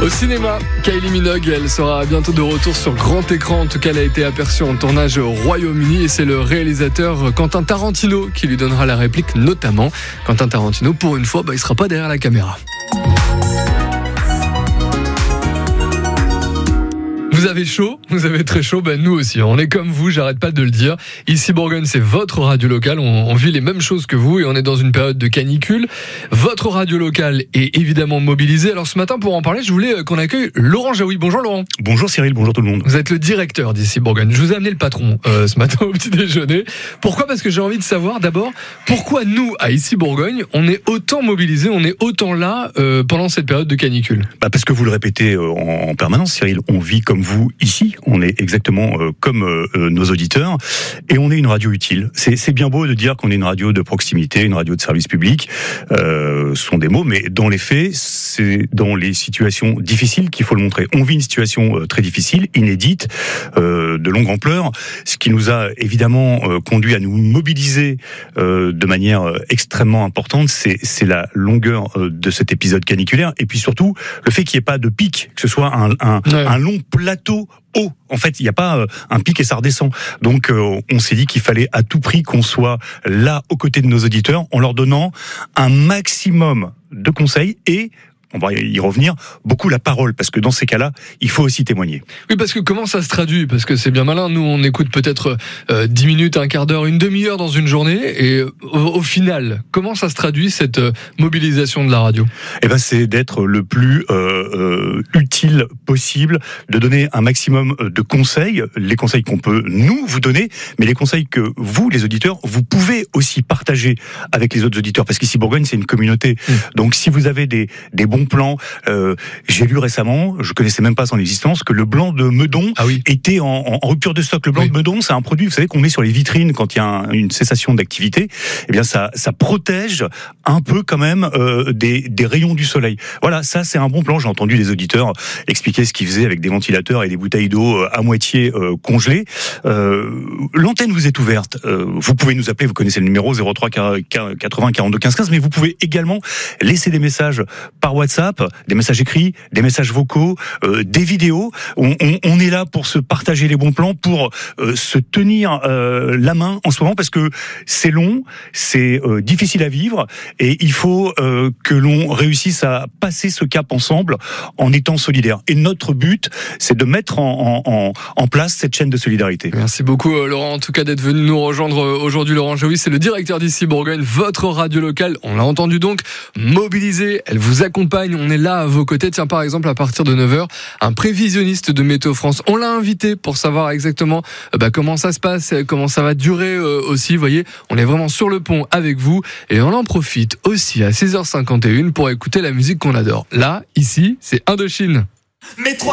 Au cinéma, Kylie Minogue, elle sera bientôt de retour sur grand écran. En tout cas, elle a été aperçue en tournage au Royaume-Uni et c'est le réalisateur Quentin Tarantino qui lui donnera la réplique notamment. Quentin Tarantino, pour une fois, il sera pas derrière la caméra. Vous avez chaud, vous avez très chaud, nous aussi, on est comme vous, j'arrête pas de le dire. Ici Bourgogne, c'est votre radio locale, on vit les mêmes choses que vous et on est dans une période de canicule. Votre radio locale est évidemment mobilisée. Alors ce matin, pour en parler, je voulais qu'on accueille Laurent Jaoui. Bonjour Laurent. Bonjour Cyril, bonjour tout le monde. Vous êtes le directeur d'Ici Bourgogne. Je vous ai amené le patron ce matin au petit déjeuner. Pourquoi ? Parce que j'ai envie de savoir d'abord pourquoi nous, à Ici Bourgogne, on est autant mobilisés, on est autant là pendant cette période de canicule. Parce que vous le répétez en permanence Cyril, on vit comme vous ici, on est exactement comme nos auditeurs et on est une radio utile. C'est bien beau de dire qu'on est une radio de proximité, une radio de service public, ce sont des mots, mais dans les faits, c'est dans les situations difficiles qu'il faut le montrer. On vit une situation très difficile, inédite, de longue ampleur, ce qui nous a évidemment conduit à nous mobiliser de manière extrêmement importante, c'est la longueur de cet épisode caniculaire et puis surtout le fait qu'il n'y ait pas de pic, que ce soit un long plateau haut. En fait, il n'y a pas un pic et ça redescend. Donc, on s'est dit qu'il fallait à tout prix qu'on soit là aux côtés de nos auditeurs en leur donnant un maximum de conseils et on va y revenir, beaucoup la parole, parce que dans ces cas-là, il faut aussi témoigner. Oui, parce que comment ça se traduit ? Parce que c'est bien malin, nous on écoute peut-être 10 minutes, un quart d'heure, une demi-heure dans une journée, et au final, comment ça se traduit cette mobilisation de la radio ? C'est d'être le plus utile possible, de donner un maximum de conseils, les conseils qu'on peut nous vous donner, mais les conseils que vous, les auditeurs, vous pouvez aussi partager avec les autres auditeurs, parce qu'ici Bourgogne, c'est une communauté. Donc si vous avez des bons plans. J'ai lu récemment, je connaissais même pas son existence, que le blanc de Meudon était en rupture de stock. Le blanc de Meudon, c'est un produit, vous savez, qu'on met sur les vitrines quand il y a une cessation d'activité. Eh bien, ça protège un peu quand même des rayons du soleil. Voilà, ça c'est un bon plan. J'ai entendu les auditeurs expliquer ce qu'ils faisaient avec des ventilateurs et des bouteilles d'eau à moitié congelées. L'antenne vous est ouverte. Vous pouvez nous appeler, vous connaissez le numéro 03 80 42 15 15, mais vous pouvez également laisser des messages par WhatsApp, des messages écrits, des messages vocaux, des vidéos. On est là pour se partager les bons plans, pour se tenir la main en ce moment, parce que c'est long, c'est difficile à vivre, et il faut que l'on réussisse à passer ce cap ensemble en étant solidaires. Et notre but, c'est de mettre en place cette chaîne de solidarité. Merci beaucoup Laurent, en tout cas d'être venu nous rejoindre aujourd'hui. Laurent Jaoui, c'est le directeur d'Ici Bourgogne, votre radio locale. On l'a entendu donc, mobilisée, elle vous accompagne, on est là à vos côtés. Tiens, par exemple, à partir de 9h, un prévisionniste de Météo France, on l'a invité pour savoir exactement comment ça se passe, comment ça va durer aussi. Vous voyez, on est vraiment sur le pont avec vous et on en profite aussi à 6h51 pour écouter la musique qu'on adore. Là, ici, c'est Indochine.